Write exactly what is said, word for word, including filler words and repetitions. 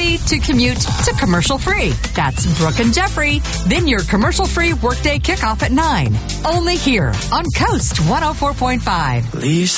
free to commute to commercial free. That's Brooke and Jeffrey. Then your commercial free workday kickoff at nine. Only here on Coast one oh four point five. Please